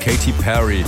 Katy Perry,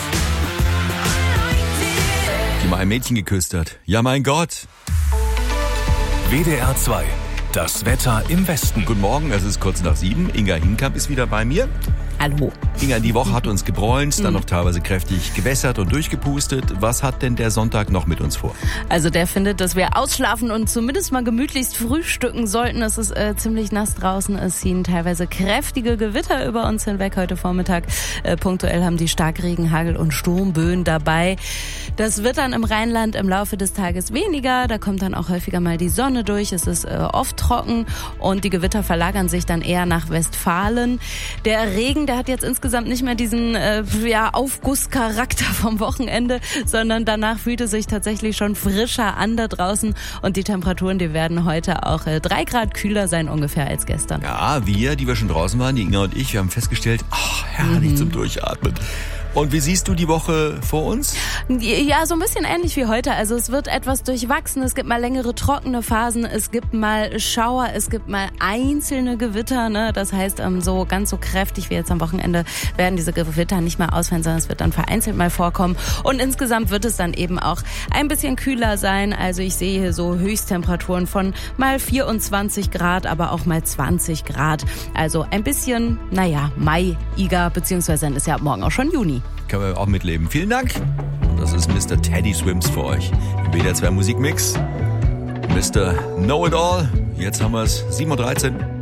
die mal ein Mädchen geküsst hat. Ja, mein Gott. WDR 2. Das Wetter im Westen. Guten Morgen, es ist kurz nach 7. Inga Hinkamp ist wieder bei mir. Hallo. Inga, die Woche hat uns gebräunt, dann noch teilweise kräftig gewässert und durchgepustet. Was hat denn der Sonntag noch mit uns vor? Also der findet, dass wir ausschlafen und zumindest mal gemütlichst frühstücken sollten. Es ist ziemlich nass draußen. Es ziehen teilweise kräftige Gewitter über uns hinweg heute Vormittag. Punktuell haben die Starkregen, Hagel und Sturmböen dabei. Das wird dann im Rheinland im Laufe des Tages weniger. Da kommt dann auch häufiger mal die Sonne durch. Es ist oft trocken und die Gewitter verlagern sich dann eher nach Westfalen. Der Regen, der hat jetzt insgesamt nicht mehr diesen Aufgusscharakter vom Wochenende, sondern danach fühlt es sich tatsächlich schon frischer an da draußen und die Temperaturen, die werden heute auch 3 Grad kühler sein ungefähr als gestern. Ja, wir, die wir schon draußen waren, die Inga und ich, wir haben festgestellt, herrlich zum Durchatmen. Und wie siehst du die Woche vor uns? Ja, so ein bisschen ähnlich wie heute. Also es wird etwas durchwachsen. Es gibt mal längere trockene Phasen. Es gibt mal Schauer. Es gibt mal einzelne Gewitter. Ne? Das heißt, so ganz so kräftig wie jetzt am Wochenende werden diese Gewitter nicht mehr ausfallen, sondern es wird dann vereinzelt mal vorkommen. Und insgesamt wird es dann eben auch ein bisschen kühler sein. Also ich sehe hier so Höchsttemperaturen von mal 24 Grad, aber auch mal 20 Grad. Also ein bisschen, Mai-iger, beziehungsweise dann ist ja morgen auch schon Juni. Können wir auch mitleben. Vielen Dank. Und das ist Mr. Teddy Swims für euch. Im WDR 2 Musikmix. Mr. Know It All. Jetzt haben wir es 7:13 Uhr.